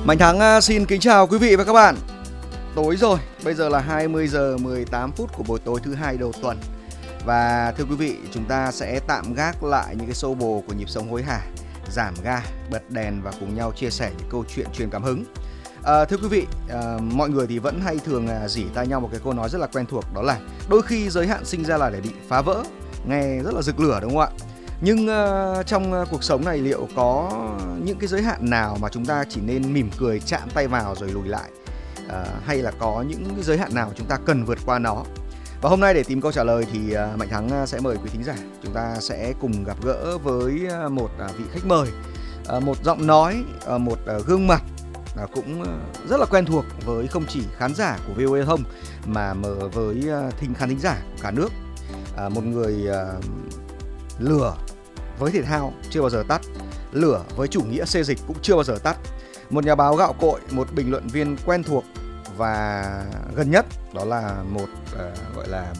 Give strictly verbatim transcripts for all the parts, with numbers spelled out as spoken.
Mạnh Thắng uh, xin kính chào quý vị và các bạn. Tối rồi, bây giờ là hai mươi giờ mười tám phút của buổi tối thứ hai đầu tuần. Và thưa quý vị, chúng ta sẽ tạm gác lại những cái xô bồ của nhịp sống hối hả, giảm ga, bật đèn và cùng nhau chia sẻ những câu chuyện truyền cảm hứng. À, thưa quý vị, à, mọi người thì vẫn hay thường à, rỉ tai nhau một cái câu nói rất là quen thuộc, đó là đôi khi giới hạn sinh ra là để bị phá vỡ. Nghe rất là rực lửa đúng không ạ? Nhưng uh, trong uh, cuộc sống này liệu có những cái giới hạn nào mà chúng ta chỉ nên mỉm cười chạm tay vào rồi lùi lại, uh, hay là có những cái giới hạn nào chúng ta cần vượt qua nó? Và hôm nay để tìm câu trả lời thì uh, Mạnh Thắng uh, sẽ mời quý thính giả chúng ta sẽ cùng gặp gỡ với uh, một uh, vị khách mời, uh, một giọng nói, uh, một uh, gương mặt uh, cũng uh, rất là quen thuộc với không chỉ khán giả của vê o a Thông mà mở với uh, thính khán thính giả của cả nước. Uh, một người uh, lửa với thể thao chưa bao giờ tắt, lửa với chủ nghĩa xê dịch cũng chưa bao giờ tắt. Một nhà báo gạo cội, một bình luận viên quen thuộc và gần nhất, đó là một uh, gọi là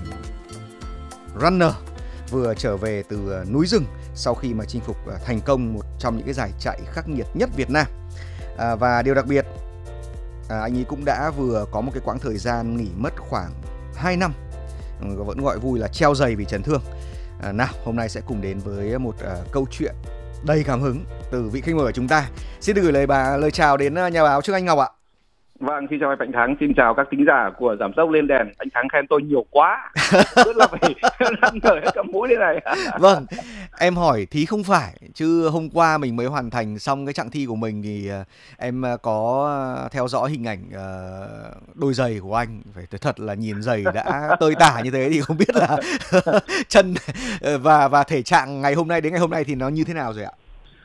runner vừa trở về từ uh, núi rừng sau khi mà chinh phục uh, thành công một trong những cái giải chạy khắc nghiệt nhất Việt Nam. Uh, và điều đặc biệt, uh, anh ấy cũng đã vừa có một cái quãng thời gian nghỉ mất khoảng hai năm, uh, vẫn gọi vui là treo giày vì chấn thương. À, nào, hôm nay sẽ cùng đến với một uh, câu chuyện đầy cảm hứng từ vị khách mời của chúng ta. Xin được gửi lời bà lời chào đến uh, nhà báo Trương Anh Ngọc ạ. Vâng, xin chào anh Mạnh Thắng, xin chào các thính giả của Giảm Tốc Lên Đèn. Anh Thắng khen tôi nhiều quá, rất là phải lăn người hết cả mũi thế này. Vâng, em hỏi thí không phải, chứ hôm qua mình mới hoàn thành xong cái chặng thi của mình thì uh, em uh, có theo dõi hình ảnh uh, đôi giày của anh. Phải thật là nhìn giày đã tơi tả như thế thì không biết là chân và và thể trạng ngày hôm nay đến ngày hôm nay thì nó như thế nào rồi ạ?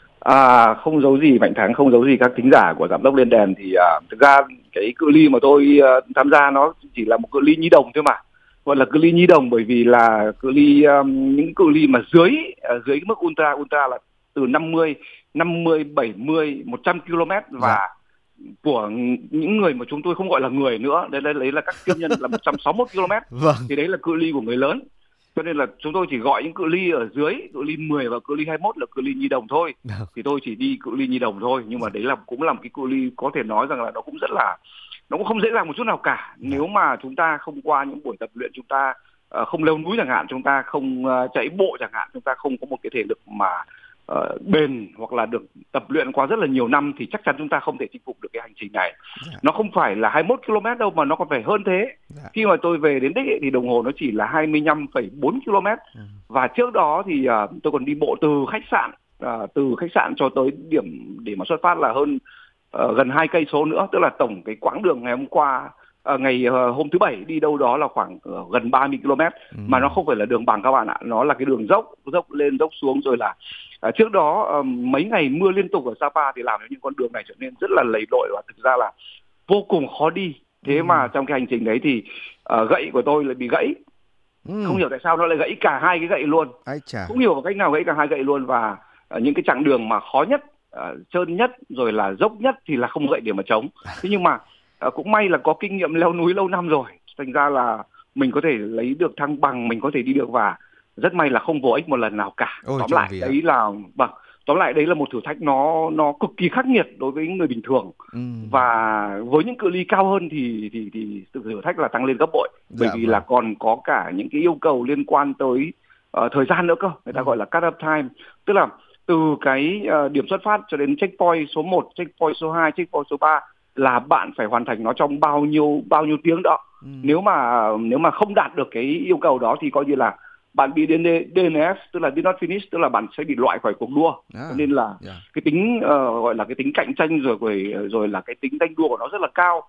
À, không giấu gì Mạnh Thắng, không giấu gì các thính giả của Giảm Tốc Lên Đèn thì uh, thực ra cái cự ly mà tôi uh, tham gia nó chỉ là một cự ly nhi đồng thôi mà. Gọi là cự ly nhi đồng bởi vì là cự ly um, những cự ly mà dưới uh, dưới mức ultra ultra là từ năm mươi, năm mươi, bảy mươi, một trăm ki lô mét và dạ. Của những người mà chúng tôi không gọi là người nữa, đây đấy là các siêu nhân là một trăm sáu mươi mốt ki lô mét. Vâng. Thì đấy là cự ly của người lớn. Cho nên là chúng tôi chỉ gọi những cự ly ở dưới, cự ly mười và cự ly hai mươi mốt là cự ly nhi đồng thôi. Thì tôi chỉ đi cự ly nhi đồng thôi, nhưng mà đấy là cũng là một cái cự ly có thể nói rằng là nó cũng rất là, nó cũng không dễ dàng một chút nào cả. Nếu mà chúng ta không qua những buổi tập luyện, chúng ta uh, không leo núi chẳng hạn, chúng ta không uh, chạy bộ chẳng hạn, chúng ta không có một cái thể lực mà uh, bền hoặc là được tập luyện qua rất là nhiều năm thì chắc chắn chúng ta không thể chinh phục được cái hành trình này. Yeah. Nó không phải là hai mươi mốt ki lô mét đâu mà nó còn phải hơn thế. Yeah. Khi mà tôi về đến đích ấy, thì đồng hồ nó chỉ là hai mươi lăm phẩy bốn ki lô mét. Mm. Và trước đó thì uh, tôi còn đi bộ từ khách sạn uh, từ khách sạn cho tới điểm để mà xuất phát là hơn uh, gần hai cây số nữa, tức là tổng cái quãng đường ngày hôm qua uh, ngày uh, hôm thứ bảy đi đâu đó là khoảng uh, gần ba mươi ki lô mét. Mm. Mà nó không phải là đường bằng các bạn ạ, nó là cái đường dốc dốc lên dốc xuống rồi là À, trước đó uh, mấy ngày mưa liên tục ở Sapa thì làm cho những con đường này trở nên rất là lầy lội và thực ra là vô cùng khó đi. Thế ừ. mà trong cái hành trình đấy thì uh, gậy của tôi lại bị gãy. Ừ. Không hiểu tại sao nó lại gãy cả hai cái gậy luôn. Không hiểu cách nào gãy cả hai gậy luôn. Và uh, những cái chặng đường mà khó nhất, uh, trơn nhất rồi là dốc nhất thì là không gậy để mà chống. Thế nhưng mà uh, cũng may là có kinh nghiệm leo núi lâu năm rồi, thành ra là mình có thể lấy được thăng bằng, mình có thể đi được và rất may là không vô ích một lần nào cả. Ôi, tóm lại đấy là vâng, tóm lại đấy là một thử thách nó nó cực kỳ khắc nghiệt đối với người bình thường. Ừ. Và với những cự ly cao hơn thì thì thì sự thử thách là tăng lên gấp bội, bởi dạ, vì vâng. là còn có cả những cái yêu cầu liên quan tới uh, thời gian nữa cơ. Người ta ừ. gọi là cut off time, tức là từ cái uh, điểm xuất phát cho đến checkpoint số một, checkpoint số hai, checkpoint số ba là bạn phải hoàn thành nó trong bao nhiêu bao nhiêu tiếng đó. Ừ. Nếu mà nếu mà không đạt được cái yêu cầu đó thì coi như là bạn bị đê en ép, tức là did not finish, tức là bạn sẽ bị loại khỏi cuộc đua. À, cho nên là yeah. cái tính uh, gọi là cái tính cạnh tranh rồi rồi rồi là cái tính tranh đua của nó rất là cao.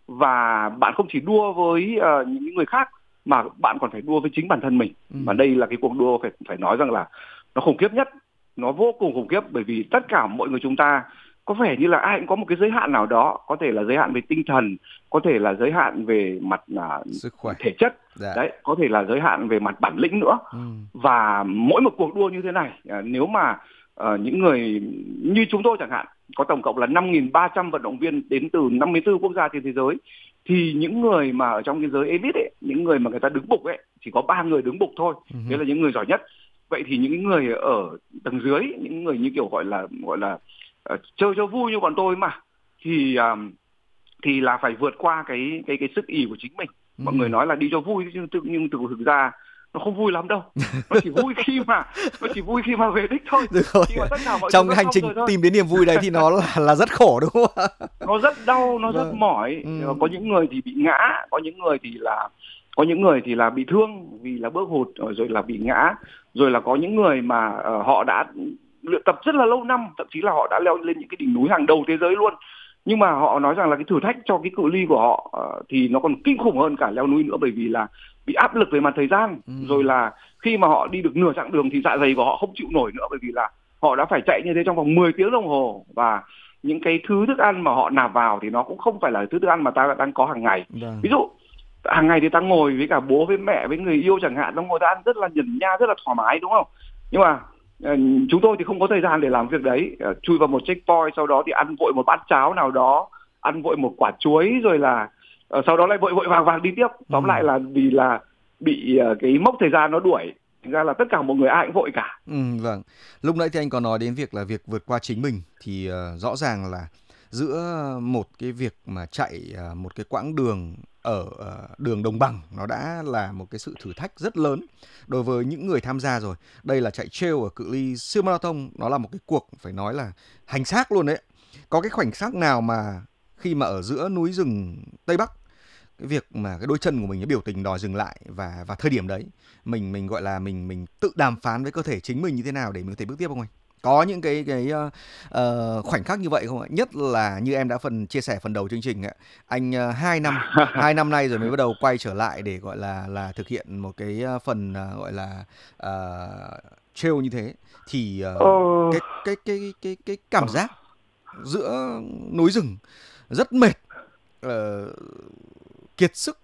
Và bạn không chỉ đua với uh, những người khác mà bạn còn phải đua với chính bản thân mình. Ừ. Và đây là cái cuộc đua phải phải nói rằng là nó khủng khiếp nhất, nó vô cùng khủng khiếp, bởi vì tất cả mọi người chúng ta có vẻ như là ai cũng có một cái giới hạn nào đó, có thể là giới hạn về tinh thần, có thể là giới hạn về mặt uh, sức khỏe, thể chất, dạ. đấy, có thể là giới hạn về mặt bản lĩnh nữa. Ừ. Và mỗi một cuộc đua như thế này, uh, nếu mà uh, những người như chúng tôi chẳng hạn, có tổng cộng là năm nghìn ba trăm vận động viên đến từ năm mươi tư quốc gia trên thế giới, thì những người mà ở trong cái giới elite ấy, những người mà người ta đứng bục ấy, chỉ có ba người đứng bục thôi. Ừ. Đấy là những người giỏi nhất. Vậy thì những người ở tầng dưới, những người như kiểu gọi là gọi là Uh, chơi cho vui như bọn tôi mà thì um, thì là phải vượt qua cái cái cái sức ỉ của chính mình. Mọi Ừ. người nói là đi cho vui, nhưng thực nhưng thực thực ra nó không vui lắm đâu. Nó chỉ vui khi mà nó chỉ vui khi mà về đích thôi. Được rồi. Khi mà tất cả mọi thứ Trong nó cái hành xong trình rồi thôi. tìm đến niềm vui đấy thì nó là là rất khổ đúng không ạ? Nó rất đau, nó rất Vâng. mỏi. Ừ. Có những người thì bị ngã, có những người thì là có những người thì là bị thương vì là bước hụt, rồi là bị ngã, rồi là có những người mà uh, họ đã luyện tập rất là lâu năm, thậm chí là họ đã leo lên những cái đỉnh núi hàng đầu thế giới luôn, nhưng mà họ nói rằng là cái thử thách cho cái cự ly của họ uh, thì nó còn kinh khủng hơn cả leo núi nữa, bởi vì là bị áp lực về mặt thời gian. Ừ. Rồi là khi mà họ đi được nửa chặng đường thì dạ dày của họ không chịu nổi nữa, bởi vì là họ đã phải chạy như thế trong vòng mười tiếng đồng hồ, và những cái thứ thức ăn mà họ nạp vào thì nó cũng không phải là thứ thức ăn mà ta đang có hàng ngày. Vâng. Ví dụ hàng ngày thì ta ngồi với cả bố với mẹ với người yêu chẳng hạn, ta ngồi ta ăn rất là nhẩn nha, rất là thoải mái đúng không, nhưng mà uh, chúng tôi thì không có thời gian để làm việc đấy. Uh, chui vào một checkpoint, sau đó thì ăn vội một bát cháo nào đó, ăn vội một quả chuối, rồi là uh, sau đó lại vội vội vàng vàng đi tiếp. Tóm Ừ. lại là vì là bị uh, cái mốc thời gian nó đuổi, thành ra là tất cả mọi người ai cũng vội cả. Ừ, vâng. Lúc nãy thì anh có nói đến việc là việc vượt qua chính mình thì uh, rõ ràng là giữa một cái việc mà chạy uh, một cái quãng đường ở uh, đường đồng bằng, nó đã là một cái sự thử thách rất lớn đối với những người tham gia rồi. Đây là chạy trail ở cự ly siêu marathon, nó là một cái cuộc phải nói là hành xác luôn đấy. Có cái khoảnh khắc nào mà khi mà ở giữa núi rừng Tây Bắc, cái việc mà cái đôi chân của mình nó biểu tình đòi dừng lại, và và thời điểm đấy mình mình gọi là mình mình tự đàm phán với cơ thể chính mình như thế nào để mình có thể bước tiếp không anh? Có những cái cái uh, uh, khoảnh khắc như vậy không ạ? Nhất là như em đã phần chia sẻ phần đầu chương trình ạ, anh uh, hai năm hai năm nay rồi mới bắt đầu quay trở lại để gọi là là thực hiện một cái uh, phần uh, gọi là uh, trail như thế, thì uh, Ờ... cái cái cái cái cái cảm giác giữa núi rừng rất mệt, uh, kiệt sức,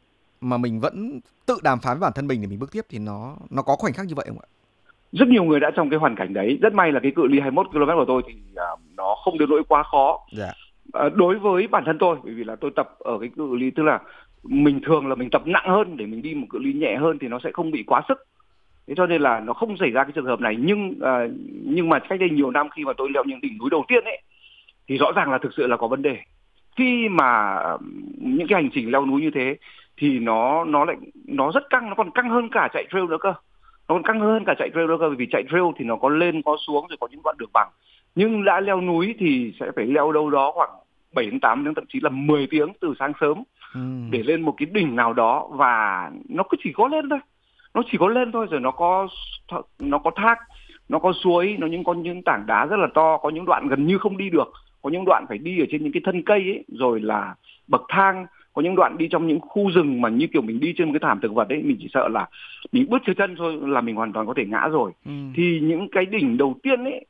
mà mình vẫn tự đàm phán với bản thân mình để mình bước tiếp, thì nó nó có khoảnh khắc như vậy không ạ? Rất nhiều người đã trong cái hoàn cảnh đấy. Rất may là cái cự ly hai mươi mốt ki lô mét của tôi thì uh, nó không đến nỗi quá khó. Dạ. Uh, đối với bản thân tôi, bởi vì là tôi tập ở cái cự ly, tức là mình thường là mình tập nặng hơn để mình đi một cự ly nhẹ hơn thì nó sẽ không bị quá sức. Thế cho nên là nó không xảy ra cái trường hợp này. Nhưng uh, nhưng mà cách đây nhiều năm khi mà tôi leo những đỉnh núi đầu tiên ấy, thì rõ ràng là thực sự là có vấn đề. Khi mà uh, những cái hành trình leo núi như thế thì nó nó lại nó rất căng, nó còn căng hơn cả chạy trail nữa cơ. Nó còn căng hơn cả chạy trail nữa cơ, bởi vì chạy trail thì nó có lên có xuống, rồi có những đoạn đường bằng. Nhưng đã leo núi thì sẽ phải leo đâu đó khoảng bảy đến tám đến thậm chí là mười tiếng từ sáng sớm Ừ. để lên một cái đỉnh nào đó, và nó cứ chỉ có lên thôi. Nó chỉ có lên thôi, rồi nó có nó có thác, nó có suối, nó những có những tảng đá rất là to, có những đoạn gần như không đi được, có những đoạn phải đi ở trên những cái thân cây ấy, rồi là bậc thang, có những đoạn đi trong những khu rừng mà như kiểu mình đi trên một cái thảm thực vật ấy, mình chỉ sợ là mình bước trượt chân thôi là mình hoàn toàn có thể ngã rồi. Ừ. Thì những cái đỉnh đầu tiên ấy,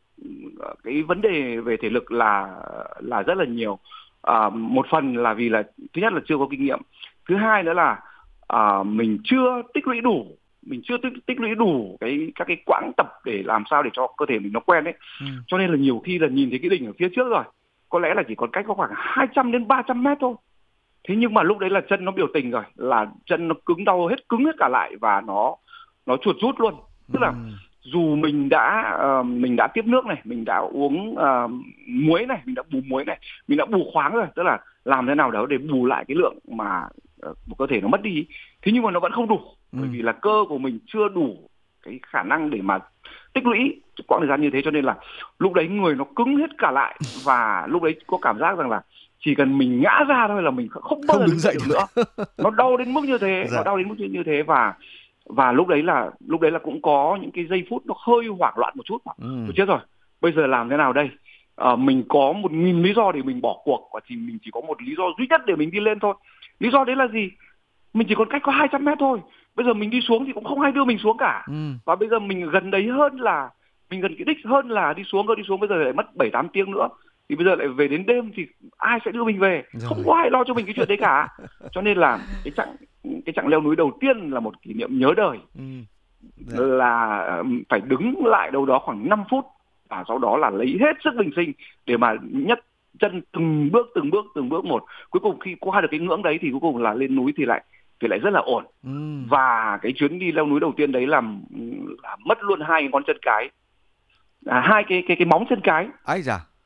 cái vấn đề về thể lực là là rất là nhiều. À, một phần là vì là thứ nhất là chưa có kinh nghiệm, thứ hai nữa là à, mình chưa tích lũy đủ mình chưa tích, tích lũy đủ cái các cái quãng tập để làm sao để cho cơ thể mình nó quen ấy. Ừ. Cho nên là nhiều khi là nhìn thấy cái đỉnh ở phía trước rồi, có lẽ là chỉ còn cách có khoảng hai trăm đến ba trăm mét thôi. Thế nhưng mà lúc đấy là chân nó biểu tình rồi, là chân nó cứng đau hết, cứng hết cả lại, và nó nó chuột rút luôn. Tức là Ừ. dù mình đã uh, mình đã tiếp nước này, mình đã uống uh, muối này, mình đã bù muối này, mình đã bù khoáng rồi, tức là làm thế nào đó để bù lại cái lượng mà uh, một cơ thể nó mất đi. Thế nhưng mà nó vẫn không đủ, Ừ. bởi vì là cơ của mình chưa đủ cái khả năng để mà tích lũy quãng thời gian như thế, cho nên là lúc đấy người nó cứng hết cả lại, và lúc đấy có cảm giác rằng là chỉ cần mình ngã ra thôi là mình không bao Không giờ đứng đứng dậy dậy được được. nữa. Nó đau đến mức như thế, Dạ. nó đau đến mức như thế và và lúc đấy là lúc đấy là cũng có những cái giây phút nó hơi hoảng loạn một chút. Ừ. Tôi chết rồi, bây giờ làm thế nào đây? À, mình có một nghìn lý do để mình bỏ cuộc, và chỉ mình chỉ có một lý do duy nhất để mình đi lên thôi. Lý do đấy là gì? Mình chỉ còn cách có hai trăm mét thôi. Bây giờ mình đi xuống thì cũng không ai đưa mình xuống cả. Ừ. Và bây giờ mình gần đấy hơn là mình gần cái đích hơn là đi xuống cơ, đi xuống bây giờ lại mất bảy tám tiếng nữa. Thì bây giờ lại về đến đêm thì ai sẽ đưa mình về? Rồi. Không có ai lo cho mình cái chuyện đấy cả. Cho nên là cái chặng cái chặng leo núi đầu tiên là một kỷ niệm nhớ đời. Ừ. Dạ. Là phải đứng lại đâu đó khoảng năm phút, và sau đó là lấy hết sức bình sinh để mà nhấc chân từng bước từng bước từng bước một. Cuối cùng khi qua được cái ngưỡng đấy thì cuối cùng là lên núi thì lại thì lại rất là ổn. Ừ. Và cái chuyến đi leo núi đầu tiên đấy làm là mất luôn hai ngón chân cái, à, hai cái cái cái móng chân cái. Ái da.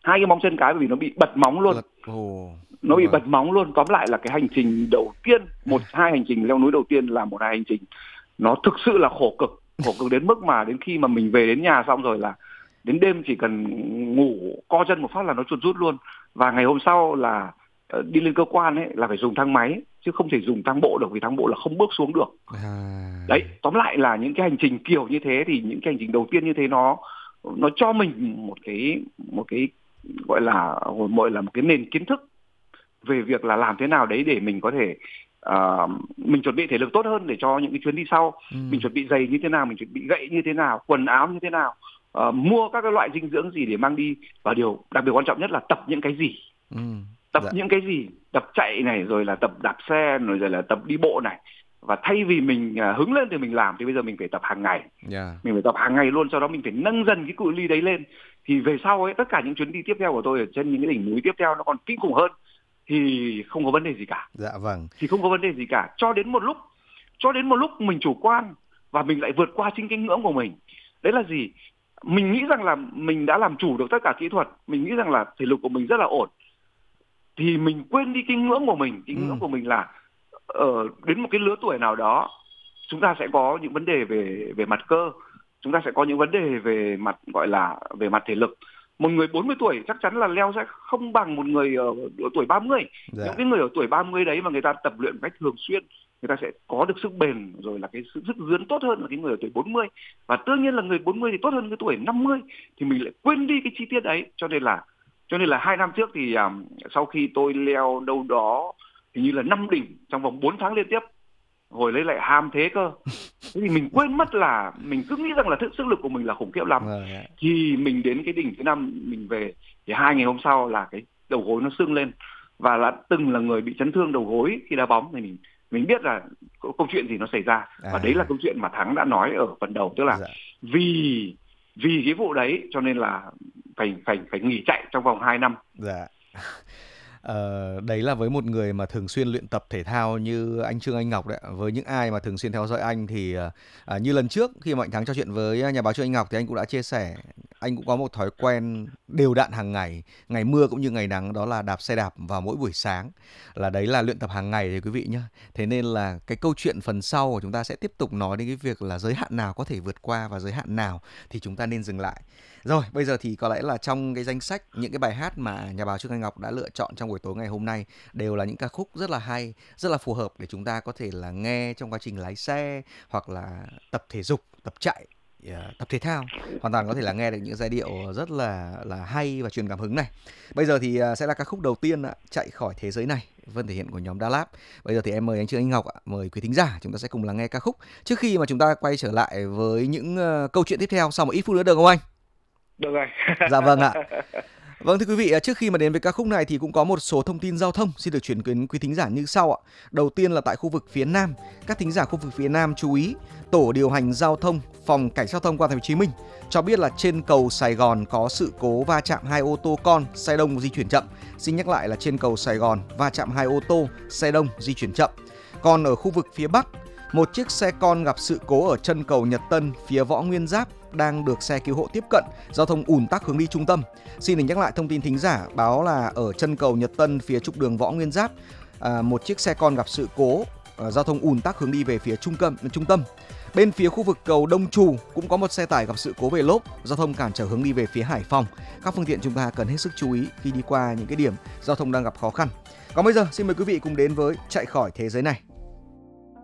hai cái móng chân cái bởi vì nó bị bật móng luôn. Oh. Nó bị Vâng. bật móng luôn. Tóm lại là cái hành trình đầu tiên, một hai hành trình leo núi đầu tiên là một hai hành trình nó thực sự là khổ cực, khổ cực đến mức mà đến khi mà mình về đến nhà xong rồi là đến đêm chỉ cần ngủ co chân một phát là nó chuột rút luôn. Và ngày hôm sau là đi lên cơ quan ấy là phải dùng thang máy chứ không thể dùng thang bộ được, vì thang bộ là không bước xuống được. À. Đấy, tóm lại là những cái hành trình kiểu như thế thì những cái hành trình đầu tiên như thế nó nó cho mình một cái một cái gọi là gọi là một cái nền kiến thức về việc là làm thế nào đấy để mình có thể uh, mình chuẩn bị thể lực tốt hơn để cho những cái chuyến đi sau. Ừ. Mình chuẩn bị giày như thế nào, mình chuẩn bị gậy như thế nào, quần áo như thế nào, uh, mua các cái loại dinh dưỡng gì để mang đi, và điều đặc biệt quan trọng nhất là tập những cái gì. Ừ. Tập dạ. những cái gì, tập chạy này, rồi là tập đạp xe, rồi, rồi là tập đi bộ này. Và thay vì mình uh, hứng lên thì mình làm, thì bây giờ mình phải tập hàng ngày. Yeah. Mình phải tập hàng ngày luôn, sau đó mình phải nâng dần cái cự ly đấy lên. Thì về sau ấy, tất cả những chuyến đi tiếp theo của tôi ở trên những cái đỉnh núi tiếp theo nó còn kinh khủng hơn, thì không có vấn đề gì cả. Dạ vâng. Thì không có vấn đề gì cả. Cho đến một lúc, cho đến một lúc mình chủ quan và mình lại vượt qua chính cái ngưỡng của mình. Đấy là gì? Mình nghĩ rằng là mình đã làm chủ được tất cả kỹ thuật, mình nghĩ rằng là thể lực của mình rất là ổn, thì mình quên đi cái ngưỡng của mình. Cái ừ. ngưỡng của mình là ở đến một cái lứa tuổi nào đó chúng ta sẽ có những vấn đề về về mặt cơ, chúng ta sẽ có những vấn đề về mặt gọi là về mặt thể lực. Một người bốn mươi tuổi chắc chắn là leo sẽ không bằng một người ở, ở tuổi ba mươi. Dạ. Những cái người ở tuổi ba mươi đấy mà người ta tập luyện một cách thường xuyên, người ta sẽ có được sức bền, rồi là cái sức, sức dướn tốt hơn là cái người ở tuổi bốn mươi. Và đương nhiên là người bốn mươi thì tốt hơn cái tuổi năm mươi, thì mình lại quên đi cái chi tiết đấy. Cho nên là cho nên là hai năm trước thì um, sau khi tôi leo đâu đó hình như là năm đỉnh trong vòng bốn tháng liên tiếp, hồi lấy lại ham thế cơ. Thế thì mình quên mất là mình cứ nghĩ rằng là thức sức lực của mình là khủng khiếp lắm. Right. Thì mình đến cái đỉnh thứ năm mình về thì hai ngày hôm sau là cái đầu gối nó sưng lên, và đã từng là người bị chấn thương đầu gối khi đá bóng thì mình mình biết là câu chuyện gì nó xảy ra. À. Và đấy là câu chuyện mà Thắng đã nói ở phần đầu, tức là dạ. vì vì cái vụ đấy cho nên là phải phải phải nghỉ chạy trong vòng hai năm. Dạ. Ờ, đấy là với một người mà thường xuyên luyện tập thể thao như anh Trương Anh Ngọc đấy. Với những ai mà thường xuyên theo dõi anh thì à, như lần trước khi mà anh Thắng trò chuyện với nhà báo Trương Anh Ngọc thì anh cũng đã chia sẻ anh cũng có một thói quen đều đặn hàng ngày, ngày mưa cũng như ngày nắng, đó là đạp xe đạp vào mỗi buổi sáng. Là đấy là luyện tập hàng ngày thì quý vị nhé. Thế nên là cái câu chuyện phần sau của chúng ta sẽ tiếp tục nói đến cái việc là giới hạn nào có thể vượt qua và giới hạn nào thì chúng ta nên dừng lại. Rồi, bây giờ thì có lẽ là trong cái danh sách những cái bài hát mà nhà báo Trương Anh Ngọc đã lựa chọn trong buổi tối ngày hôm nay đều là những ca khúc rất là hay, rất là phù hợp để chúng ta có thể là nghe trong quá trình lái xe hoặc là tập thể dục, tập chạy, yeah, tập thể thao. Hoàn toàn có thể là nghe được những giai điệu rất là là hay và truyền cảm hứng này. Bây giờ thì sẽ là ca khúc đầu tiên, Chạy Khỏi Thế Giới Này, phần thể hiện của nhóm Đà Lạt. Bây giờ thì em mời anh Trương Anh Ngọc, mời quý thính giả chúng ta sẽ cùng lắng nghe ca khúc trước khi mà chúng ta quay trở lại với những uh, câu chuyện tiếp theo sau một ít phút nữa, được không anh? Được rồi. Dạ vâng ạ. Vâng thưa quý vị, trước khi mà đến với ca khúc này thì cũng có một số thông tin giao thông xin được chuyển đến quý thính giả như sau ạ. Đầu tiên là tại khu vực phía Nam, các thính giả khu vực phía Nam chú ý, tổ điều hành giao thông, phòng cảnh sát giao thông Quận Thành phố Hồ Chí Minh cho biết là trên cầu Sài Gòn có sự cố va chạm hai ô tô con, xe đông di chuyển chậm. Xin nhắc lại là trên cầu Sài Gòn va chạm hai ô tô, xe đông di chuyển chậm. Còn ở khu vực phía Bắc, một chiếc xe con gặp sự cố ở chân cầu Nhật Tân phía Võ Nguyên Giáp, đang được xe cứu hộ tiếp cận, giao thông ùn tắc hướng đi trung tâm. Xin được nhắc lại thông tin thính giả báo là ở chân cầu Nhật Tân phía trục đường Võ Nguyên Giáp, à, một chiếc xe con gặp sự cố, à, giao thông ùn tắc hướng đi về phía trung tâm. Trung tâm. Bên phía khu vực cầu Đông Trù cũng có một xe tải gặp sự cố về lốp, giao thông cản trở hướng đi về phía Hải Phòng. Các phương tiện chúng ta cần hết sức chú ý khi đi qua những cái điểm giao thông đang gặp khó khăn. Còn bây giờ xin mời quý vị cùng đến với Chạy Khỏi Thế Giới Này.